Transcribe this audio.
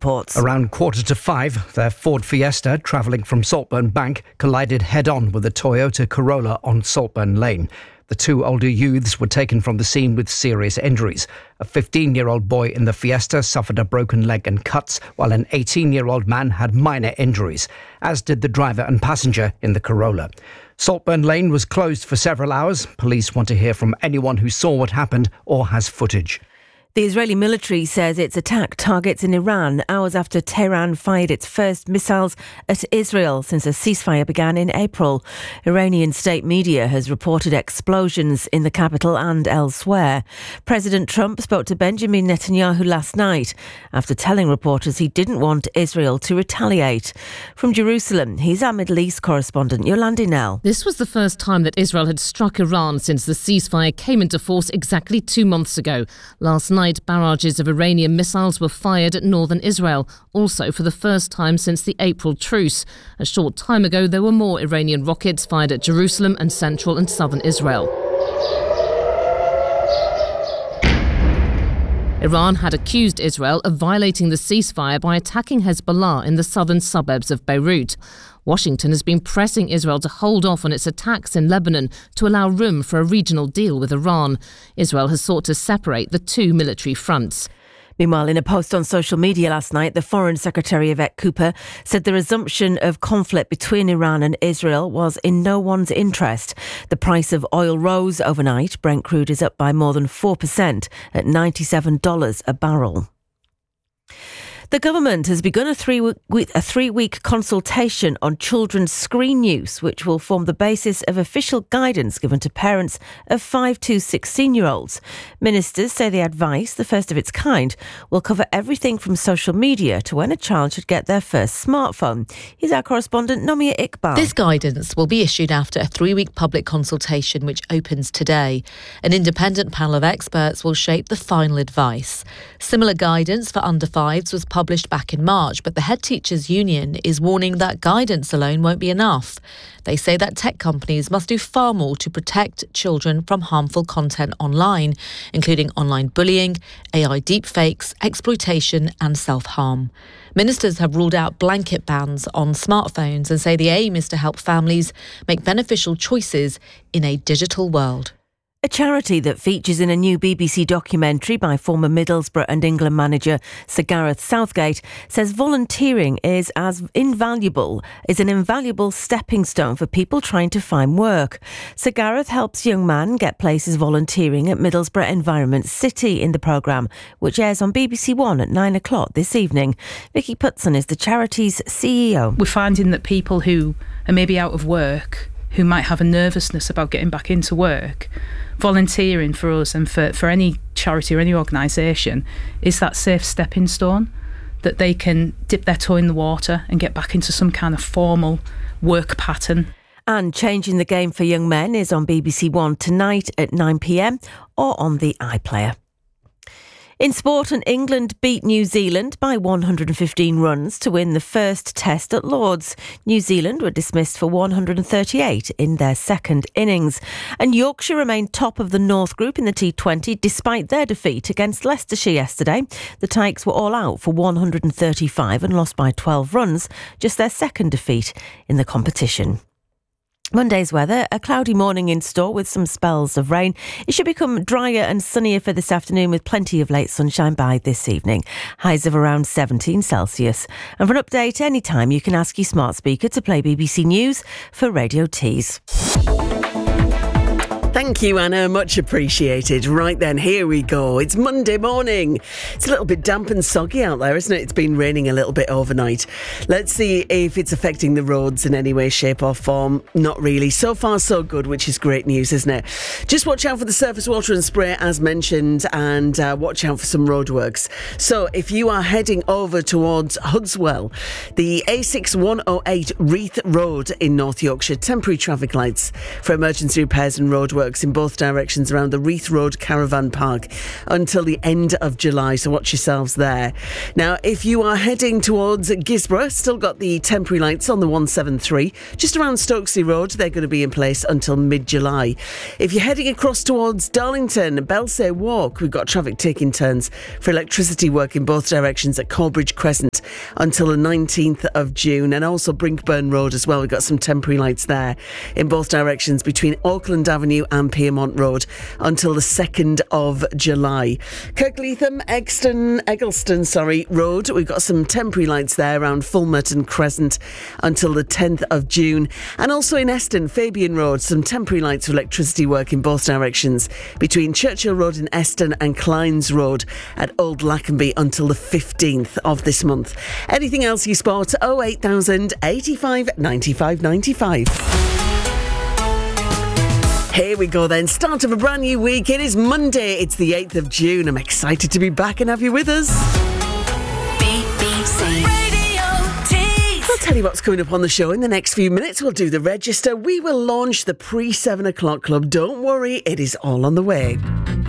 reports. Around 4:45, their Ford Fiesta, travelling from Saltburn Bank, collided head-on with a Toyota Corolla on Saltburn Lane. The two older youths were taken from the scene with serious injuries. A 15-year-old boy in the Fiesta suffered a broken leg and cuts, while an 18-year-old man had minor injuries, as did the driver and passenger in the Corolla. Saltburn Lane was closed for several hours. Police want to hear from anyone who saw what happened or has footage. The Israeli military says it's attacked targets in Iran hours after Tehran fired its first missiles at Israel since a ceasefire began in April. Iranian state media has reported explosions in the capital and elsewhere. President Trump spoke to Benjamin Netanyahu last night after telling reporters he didn't want Israel to retaliate. From Jerusalem, here's our Middle East correspondent Yolandi Nell. This was the first time that Israel had struck Iran since the ceasefire came into force exactly 2 months ago. Last night, barrages of Iranian missiles were fired at northern Israel, also for the first time since the April truce. A short time ago, there were more Iranian rockets fired at Jerusalem and central and southern Israel. Iran had accused Israel of violating the ceasefire by attacking Hezbollah in the southern suburbs of Beirut. Washington has been pressing Israel to hold off on its attacks in Lebanon to allow room for a regional deal with Iran. Israel has sought to separate the two military fronts. Meanwhile, in a post on social media last night, the Foreign Secretary Yvette Cooper said the resumption of conflict between Iran and Israel was in no one's interest. The price of oil rose overnight. Brent crude is up by more than 4% at $97 a barrel. The government has begun a three-week consultation on children's screen use, which will form the basis of official guidance given to parents of 5 to 16-year-olds. Ministers say the advice, the first of its kind, will cover everything from social media to when a child should get their first smartphone. Here's our correspondent, Nomia Iqbal. This guidance will be issued after a 3-week public consultation which opens today. An independent panel of experts will shape the final advice. Similar guidance for under-5s was published back in March, but the Head Teachers Union is warning that guidance alone won't be enough. They say that tech companies must do far more to protect children from harmful content online, including online bullying, AI deepfakes, exploitation and self-harm. Ministers have ruled out blanket bans on smartphones and say the aim is to help families make beneficial choices in a digital world. A charity that features in a new BBC documentary by former Middlesbrough and England manager Sir Gareth Southgate says volunteering is an invaluable stepping stone for people trying to find work. Sir Gareth helps young men get places volunteering at Middlesbrough Environment City in the programme, which airs on BBC One at 9 o'clock this evening. Vicky Putson is the charity's CEO. We're finding that people who are maybe out of work, who might have a nervousness about getting back into work, volunteering for us and for any charity or any organisation is that safe stepping stone that they can dip their toe in the water and get back into some kind of formal work pattern. And Changing the Game for Young Men is on BBC One tonight at 9 p.m. or on the iPlayer. In sport, England beat New Zealand by 115 runs to win the first test at Lord's. New Zealand were dismissed for 138 in their second innings. And Yorkshire remained top of the North Group in the T20 despite their defeat against Leicestershire yesterday. The Tykes were all out for 135 and lost by 12 runs, just their second defeat in the competition. Monday's weather, a cloudy morning in store with some spells of rain. It should become drier and sunnier for this afternoon with plenty of late sunshine by this evening. Highs of around 17 Celsius. And for an update anytime, you can ask your smart speaker to play BBC News for Radio Tees. Thank you, Anna. Much appreciated. Right then, here we go. It's Monday morning. It's a little bit damp and soggy out there, isn't it? It's been raining a little bit overnight. Let's see if it's affecting the roads in any way, shape or form. Not really. So far, so good, which is great news, isn't it? Just watch out for the surface water and spray, as mentioned, and watch out for some roadworks. So if you are heading over towards Hudswell, the A6108 Reeth Road in North Yorkshire, temporary traffic lights for emergency repairs and roadworks works in both directions around the Reith Road Caravan Park until the end of July, so watch yourselves there. Now, if you are heading towards Gisborough, still got the temporary lights on the 173. Just around Stokesley Road, they're going to be in place until mid-July. If you're heading across towards Darlington, Belsay Walk, we've got traffic taking turns for electricity work in both directions at Corbridge Crescent until the 19th of June, and also Brinkburn Road as well. We've got some temporary lights there in both directions between Auckland Avenue and Piermont Road until the 2nd of July. Kirkleatham, Eggleston Road, we've got some temporary lights there around Fulmerton Crescent until the 10th of June, and also in Eston, Fabian Road, some temporary lights for electricity work in both directions between Churchill Road in Eston and Kleins Road at Old Lackenby until the 15th of this month. Anything else you spot? 08000 85 95 95. Here we go then, start of a brand new week. It is Monday, it's the 8th of June. I'm excited to be back and have you with us. BBC Radio Tees. I'll tell you what's coming up on the show in the next few minutes. We'll do the register. We will launch the pre-7 o'clock club. Don't worry, it is all on the way.